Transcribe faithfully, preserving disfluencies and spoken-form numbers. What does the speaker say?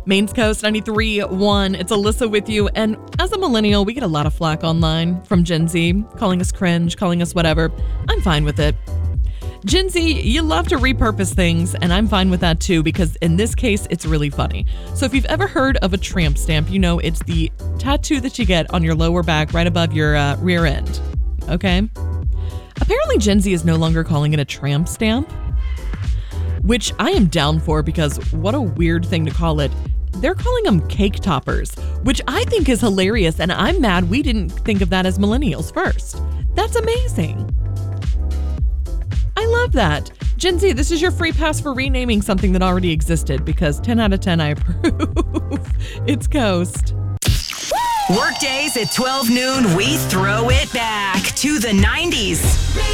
Maine's Coast ninety-three point one. It's Alyssa with you. And as a millennial, we get a lot of flack online from Gen Z, calling us cringe, calling us whatever. I'm fine with it. Gen Z, you love to repurpose things, and I'm fine with that too, because in this case, it's really funny. So if you've ever heard of a tramp stamp, you know it's the tattoo that you get on your lower back right above your uh, rear end. Okay? Apparently, Gen Z is no longer calling it a tramp stamp, which I am down for because what a weird thing to call it. They're calling them cake toppers, which I think is hilarious, and I'm mad we didn't think of that as millennials first. That's amazing. I love that. Gen Z, this is your free pass for renaming something that already existed because ten out of ten I approve. It's Coast. Workdays at twelve noon, we throw it back to the nineties.